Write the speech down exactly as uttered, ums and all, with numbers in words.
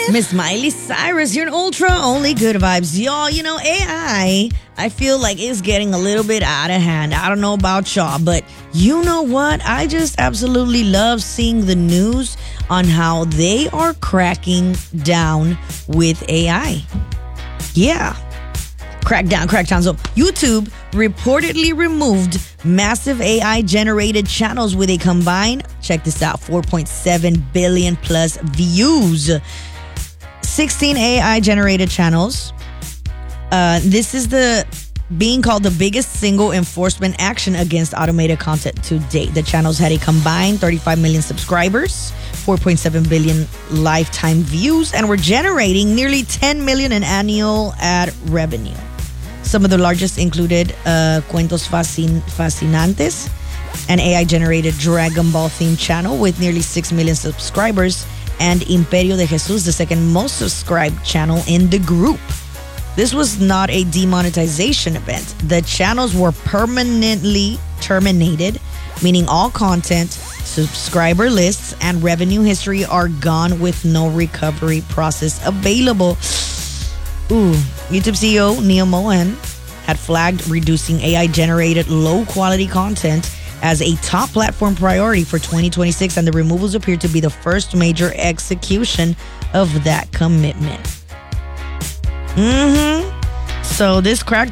Miss Miley Cyrus, you're an ultra only good vibes. Y'all, you know, A I, I feel like it's getting a little bit out of hand. I don't know about y'all, but you know what? I just absolutely love seeing the news on how they are cracking down with A I. Yeah. Crackdown, crackdown. So YouTube reportedly removed massive A I-generated channels with a combined, check this out, four point seven billion plus views. sixteen A I-generated channels. Uh, this is the being called the biggest single enforcement action against automated content to date. The channels had a combined thirty-five million subscribers, four point seven billion lifetime views, and were generating nearly ten million in annual ad revenue. Some of the largest included uh, Cuentos Fascin- Fascinantes, an A I-generated Dragon Ball themed channel with nearly six million subscribers, and Imperio de Jesus, the second most subscribed channel in the group. This was not a demonetization event. The channels were permanently terminated, meaning all content, subscriber lists, and revenue history are gone with no recovery process available. Ooh, YouTube C E O Neil Mohan had flagged reducing A I-generated low-quality content as a top platform priority for twenty twenty-six, and the removals appear to be the first major execution of that commitment. Mm-hmm. So this crack